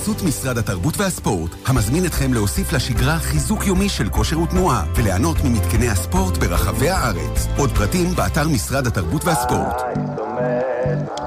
בחסות משרד התרבות והספורט, המזמין אתכם להוסיף לשגרה חיזוק יומי של כושר ותנועה, וליהנות ממתקני הספורט ברחבי הארץ. עוד פרטים באתר משרד התרבות והספורט.